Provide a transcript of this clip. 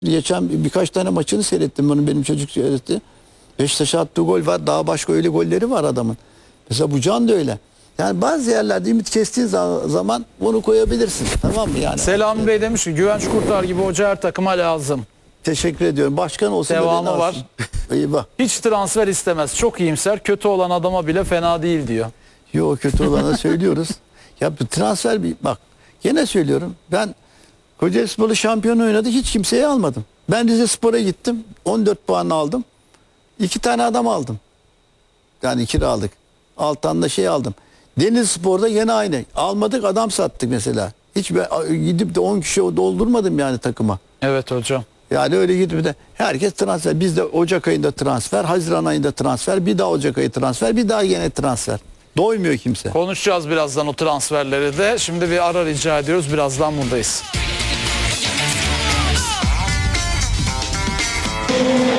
Geçen birkaç tane maçını seyrettim. Bunu benim çocuk seyretti. Beşiktaş'a attığı gol var. Daha başka öyle golleri var adamın. Mesela bu Can da öyle. Yani bazı yerlerde ümit kestiğin zaman bunu koyabilirsin. Tamam mı yani? Selami Bey demiş ki Güvenç Kurtar gibi hoca her takıma lazım. Teşekkür ediyorum. Başkan olsa Devamı var. Eyvah. Hiç transfer istemez. Çok iyimser. Kötü olan adama bile fena değil diyor. Yok, kötü olana söylüyoruz. Ya bu transfer bak gene söylüyorum. Ben Kocaelispor'la şampiyon oynadı. Hiç kimseyi almadım. Ben Rizespor'a gittim. 14 puan aldım. 2 tane adam aldım. Yani kiralık. Altan'da şey aldım. Denizlispor'da yine aynı. Almadık, adam sattık mesela. Hiç gidip de 10 kişi doldurmadım yani takıma. Evet hocam. Yani öyle gidip de herkes transfer. Bizde Ocak ayında transfer, Haziran ayında transfer, bir daha Ocak ayı transfer, bir daha yine transfer. Doymuyor kimse. Konuşacağız birazdan o transferleri de. Şimdi bir ara rica ediyoruz. Birazdan buradayız.